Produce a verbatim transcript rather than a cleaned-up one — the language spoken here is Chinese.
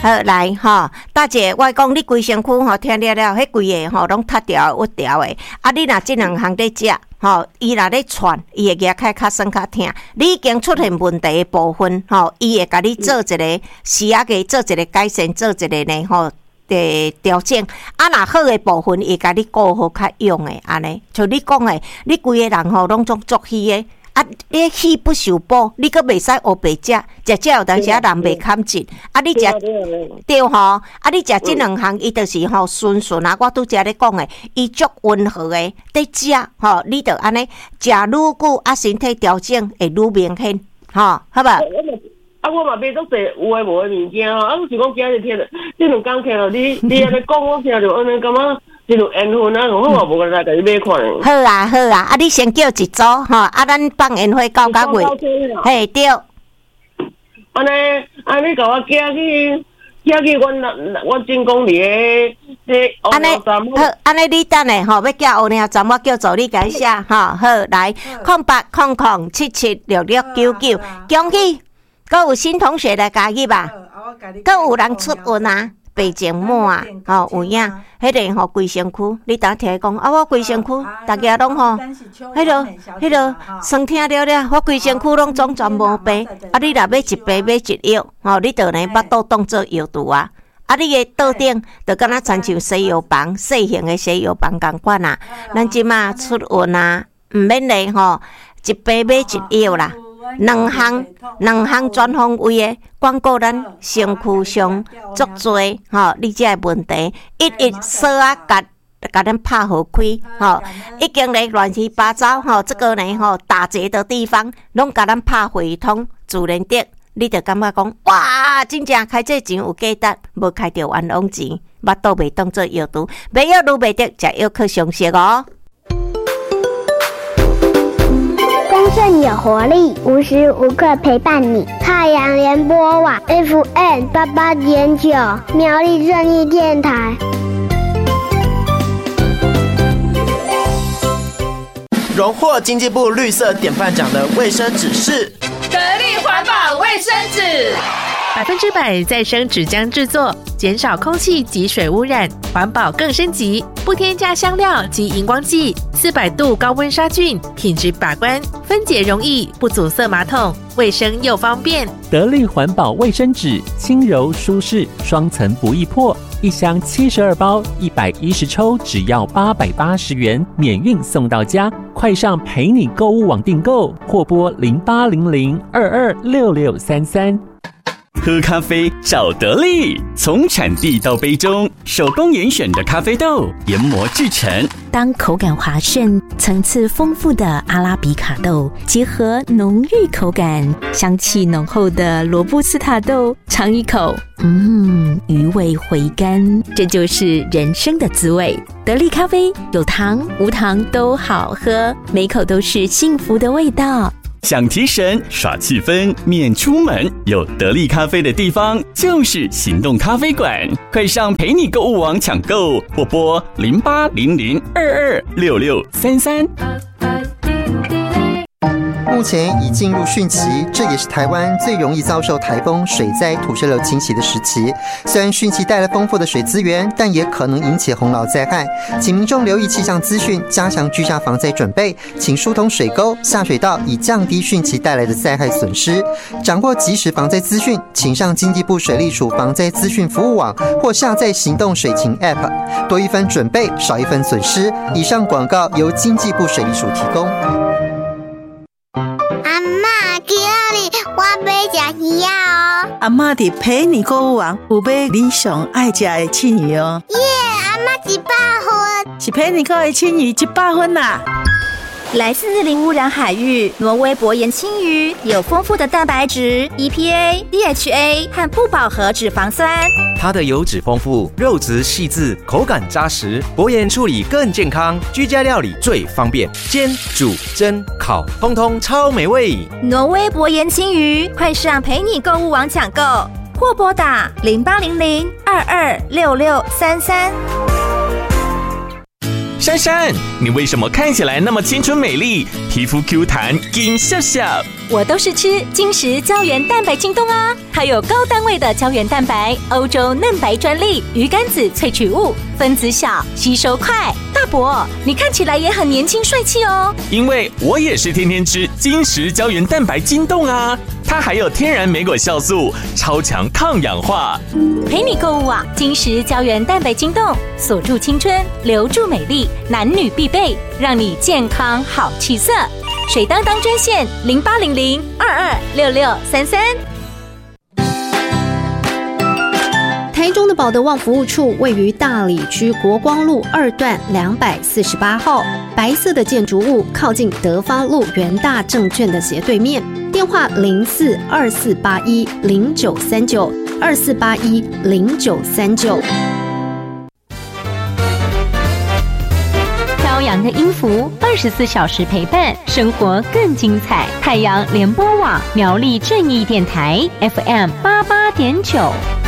好来吼，大姐，我讲你规身躯吼，听了了，迄规个吼拢塌掉、屈掉的。啊，你若即两项在食，吼，伊若咧喘，伊会牙开较酸较痛。你已经出现问题的部分，吼，伊会甲你做一个时啊个做一个改善，做一个呢吼的调整。啊，若好的部分，伊甲你顾好较用的安尼。像你讲的，你规个人吼拢总足虚的。啊，你气不受补，你阁袂使黑白食，食食有当时啊人袂堪进。啊，你食对吼，啊，你食即两项，伊就是吼顺顺啊。我拄则咧讲诶，伊足温和诶，在食吼，你着安尼食愈久，啊，身体调整会愈明显，吼，好吧？ 啊，我嘛买足济有诶无诶物件吼，啊，我是讲今日听着，即两工听着你你安尼讲，我听着安尼感觉。一路缘分啊，我嘛无个来甲你买看。 好啊好啊，啊你先叫一组吼，啊咱放烟花到到尾，嘿对。 安尼安尼甲我寄去寄去阮阮正公里诶迄乌鸟站。 好，安尼你等下吼，要寄乌鸟站，我叫助理改写吼。好，来空八空空七七六六九九，恭喜！阁有新同学来加入吧？阁有人出运啊？白净膜啊，吼有影，迄个吼规身躯，你当听讲啊，我规身躯，大家拢吼，迄落迄落，酸痛了了，我规身躯拢总全无病。啊，你若要一杯买一药，吼，你着呢巴肚当做药肚啊。啊，你个肚顶着敢若亲像西药房，细型的西药房共款啊。咱即马出运啊，毋免咧吼，一杯买一药啦。两项两项全方位的广告，咱身躯上足多吼，你这问题一一说啊，甲甲咱拍好开吼，已经咧乱七八糟吼，这个呢吼打结的地方，拢甲咱拍回通自然得，你就感觉讲哇，真正开这钱有价值，无开着冤枉钱，巴肚袂当做药毒，买药愈袂得，食药去详细哦。 丰盛有活力，无时无刻陪伴你。太阳联播网 F M 八八点九，苗栗正义电台。 荣获经济部绿色典范奖的卫生纸是得力环保卫生纸， 百分之百再生纸浆制作，减少空气及水污染，环保更升级，不添加香料及荧光剂，四百度高温杀菌，品质把关，分解容易，不阻塞马桶，卫生又方便。 得力环保卫生纸，轻柔舒适，双层不易破，一箱七十二包，一百一十抽，只要八百八十元，免运送到家。快上陪你购物网订购，或拨零八零零二二六六三三。 喝咖啡找得力，从产地到杯中，手工严选的咖啡豆研磨制成。 当口感滑顺、层次丰富的阿拉比卡豆结合浓郁口感、香气浓厚的罗布斯塔豆，尝一口，嗯，余味回甘，这就是人生的滋味。得力咖啡有糖无糖都好喝，每口都是幸福的味道。 想提神耍气氛免出门，有得力咖啡的地方就是行动咖啡馆，快上陪你购物网抢购，或拨零八零零二二六六三三。 目前已进入汛期，这也是台湾最容易遭受台风、水灾、土石流侵袭的时期。虽然汛期带来丰富的水资源，但也可能引起洪涝灾害，请民众留意气象资讯，加强居家防灾准备，请疏通水沟、下水道，以降低汛期带来的灾害损失。掌握即时防灾资讯，请上经济部水利署防灾资讯服务网，或下载行动水情 App， 多一分准备，少一分损失。以上广告由经济部水利署提供。 我买吃鱼啊哦！ 阿嬷伫陪你购物网有买你上爱吃的青鱼哦。 耶！阿嬷一百分， 是陪你购的青鱼一百分啦。 来自零污染海域，挪威薄盐青鱼有丰富的蛋白质、E P A、D H A 和不饱和脂肪酸。 它的油脂丰富，肉质细致，口感扎实，薄盐处理更健康，居家料理最方便，煎、煮、蒸、烤，通通超美味。 挪威薄盐青鱼，快上陪你购物网抢购，或拨打零八零零二二六六三三。 珊珊，你为什么看起来那么青春美丽，皮肤 Q 弹，金笑笑？ 我都是吃金石胶原蛋白晶冻啊，它有高单位的胶原蛋白，欧洲嫩白专利，鱼肝子萃取物，分子小，吸收快。大伯，你看起来也很年轻帅气哦。 因为我也是天天吃金石胶原蛋白晶冻啊，它还有天然莓果酵素，超强抗氧化。 陪你购物啊，金石胶原蛋白晶冻，锁住青春，留住美丽，男女必备，让你健康好气色。水当当专线零八零零二二六六三三。 台中的保德旺服务处位于大里区国光路二段两百四十八号，白色的建筑物靠近德发路元大证券的斜对面，电话零四二四八一零九三九二四八一零九三九。 飘扬的音符，二十四小时陪伴，生活更精彩。太阳联播网苗栗正义电台 F M 八八点九。